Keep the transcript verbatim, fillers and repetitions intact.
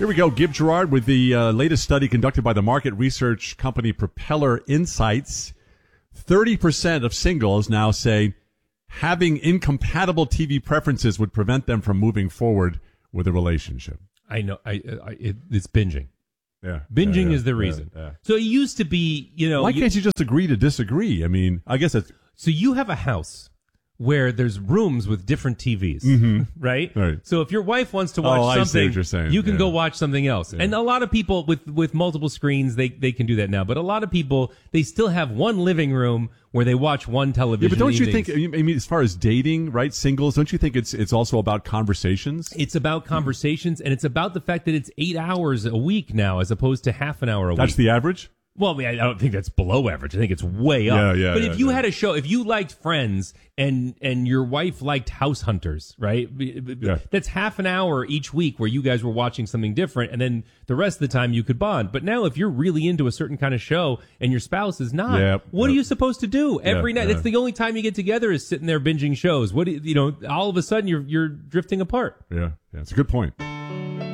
Here we go. Gib Gerard with the uh, latest study conducted by the market research company Propeller Insights. thirty percent of singles now say having incompatible T V preferences would prevent them from moving forward with a relationship. I know. I, I it, it's binging. Yeah, Binging yeah, yeah, is the reason. Yeah, yeah. So it used to be, you know. Why you, can't you just agree to disagree? I mean, I guess it's. So you have a house where there's rooms with different T Vs, Mm-hmm. right? Right. So if your wife wants to watch Oh, I see something, what you're saying. you can Yeah. go watch something else. Yeah. And a lot of people with, with multiple screens, they, they can do that now. But a lot of people, they still have one living room where they watch one television. Yeah, but don't you evenings. think? I mean, as far as dating, right? Singles, don't you think it's it's also about conversations? It's about conversations, and it's about the fact that it's eight hours a week now as opposed to half an hour a That's week. the average. Well, I mean, I don't think that's below average. I think it's way up. Yeah, yeah, But yeah, if you yeah. had a show, if you liked Friends and and your wife liked House Hunters, right? Yeah. That's half an hour each week where you guys were watching something different, and then the rest of the time you could bond. But now, if you're really into a certain kind of show and your spouse is not, Yep, what yep. are you supposed to do every Yeah, night? yeah. It's the only time you get together is sitting there binging shows. What do you, you know? All of a sudden, you're you're drifting apart. Yeah, yeah, it's a good point.